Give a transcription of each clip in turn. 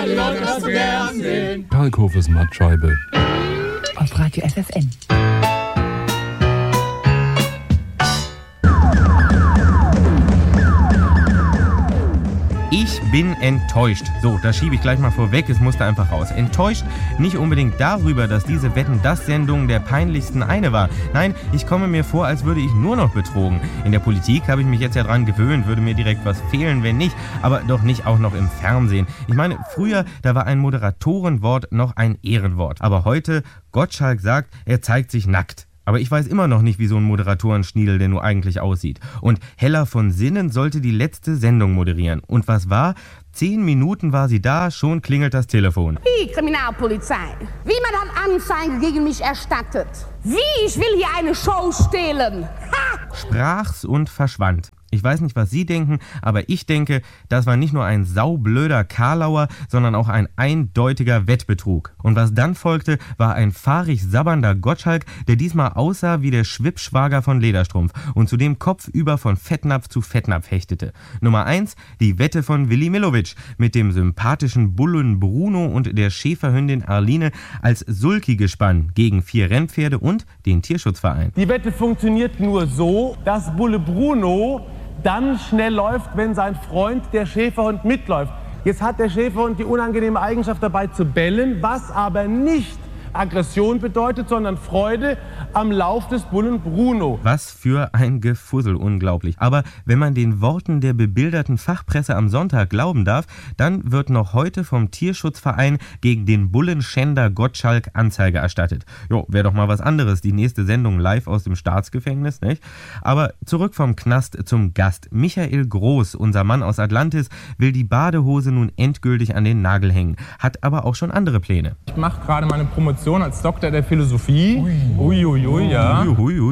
Leute, das Fernsehen. Kalkhofes Mattscheibe. Auf Radio FFN. Ich bin enttäuscht. So, das schiebe ich gleich mal vorweg, es musste einfach raus. Enttäuscht nicht unbedingt darüber, dass diese Wetten-dass-Sendung der peinlichsten eine war. Nein, ich komme mir vor, als würde ich nur noch betrogen. In der Politik habe ich mich jetzt ja dran gewöhnt, würde mir direkt was fehlen, wenn nicht. Aber doch nicht auch noch im Fernsehen. Ich meine, früher, da war ein Moderatorenwort noch ein Ehrenwort. Aber heute, Gottschalk sagt, er zeigt sich nackt. Aber ich weiß immer noch nicht, wie so ein Moderatorenschniedel denn nur eigentlich aussieht. Und Hella von Sinnen sollte die letzte Sendung moderieren. Und was war? 10 Minuten war sie da, schon klingelt das Telefon. Wie Kriminalpolizei? Wie man dann Anzeige gegen mich erstattet? Wie ich will hier eine Show stehlen? Ha! Sprach's und verschwand. Ich weiß nicht, was Sie denken, aber ich denke, das war nicht nur ein saublöder Karlauer, sondern auch ein eindeutiger Wettbetrug. Und was dann folgte, war ein fahrig sabbernder Gottschalk, der diesmal aussah wie der Schwippschwager von Lederstrumpf und zudem kopfüber von Fettnapf zu Fettnapf hechtete. Nummer 1, die Wette von Willi Millowitsch mit dem sympathischen Bullen Bruno und der Schäferhündin Arline als Sulki-Gespann gegen 4 Rennpferde und den Tierschutzverein. Die Wette funktioniert nur so, dass Bulle Bruno dann schnell läuft, wenn sein Freund, der Schäferhund, mitläuft. Jetzt hat der Schäferhund die unangenehme Eigenschaft dabei zu bellen, was aber nicht Aggression bedeutet, sondern Freude am Lauf des Bullen Bruno. Was für ein Gefussel, unglaublich. Aber wenn man den Worten der bebilderten Fachpresse am Sonntag glauben darf, dann wird noch heute vom Tierschutzverein gegen den Bullenschänder Gottschalk Anzeige erstattet. Jo, wäre doch mal was anderes, die nächste Sendung live aus dem Staatsgefängnis, nicht? Aber zurück vom Knast zum Gast. Michael Groß, unser Mann aus Atlantis, will die Badehose nun endgültig an den Nagel hängen, hat aber auch schon andere Pläne. Ich mache gerade meine Promotion als Doktor der Philosophie. Ja.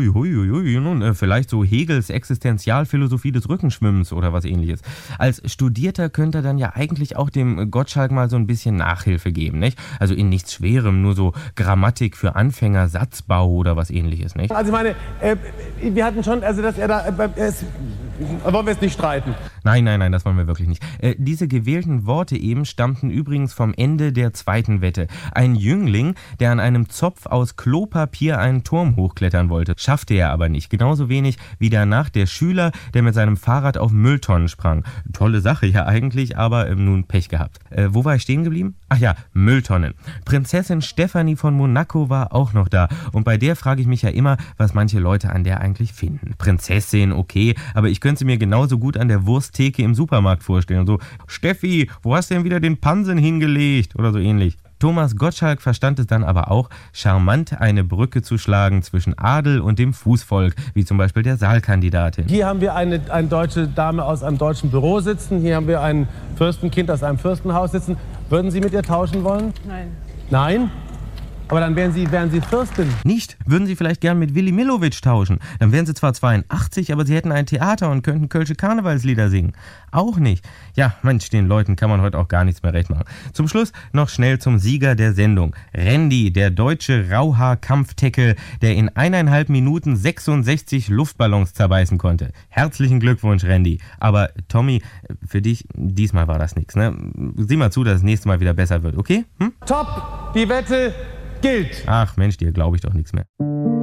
Nun, vielleicht so Hegels Existenzialphilosophie des Rückenschwimmens oder was ähnliches. Als Studierter könnte er dann ja eigentlich auch dem Gottschalk mal so ein bisschen Nachhilfe geben, nicht? Also in nichts Schwerem, nur so Grammatik für Anfänger, Satzbau oder was ähnliches, nicht? Also ich meine, wir hatten schon, also dass er da, wollen wir jetzt nicht streiten? Nein, das wollen wir wirklich nicht. Diese gewählten Worte eben stammten übrigens vom Ende der zweiten Wette. Ein Jüngling, der an einem Zopf aus Klopapier einen Turm hochklettern wollte. Schaffte er aber nicht. Genauso wenig wie danach der Schüler, der mit seinem Fahrrad auf Mülltonnen sprang. Tolle Sache ja eigentlich, aber nun Pech gehabt. Wo war ich stehen geblieben? Ach ja, Mülltonnen. Prinzessin Stefanie von Monaco war auch noch da. Und bei der frage ich mich ja immer, was manche Leute an der eigentlich finden. Prinzessin, okay, aber ich könnte sie mir genauso gut an der Wursttheke im Supermarkt vorstellen. Und so, Steffi, wo hast du denn wieder den Pansen hingelegt? Oder so ähnlich. Thomas Gottschalk verstand es dann aber auch, charmant eine Brücke zu schlagen zwischen Adel und dem Fußvolk, wie zum Beispiel der Saalkandidatin. Hier haben wir eine deutsche Dame aus einem deutschen Büro sitzen, hier haben wir ein Fürstenkind aus einem Fürstenhaus sitzen. Würden Sie mit ihr tauschen wollen? Nein. Nein? Aber dann wären Sie Fürstin. Nicht? Würden Sie vielleicht gern mit Willi Millowitsch tauschen? Dann wären Sie zwar 82, aber Sie hätten ein Theater und könnten kölsche Karnevalslieder singen. Auch nicht. Ja, Mensch, den Leuten kann man heute auch gar nichts mehr recht machen. Zum Schluss noch schnell zum Sieger der Sendung. Randy, der deutsche Rauhaar-Kampfteckel, der in 1,5 Minuten 66 Luftballons zerbeißen konnte. Herzlichen Glückwunsch, Randy. Aber Tommy, für dich, diesmal war das nichts, ne? Sieh mal zu, dass das nächste Mal wieder besser wird, okay? Top! Die Wette gilt. Ach Mensch, dir glaube ich doch nichts mehr.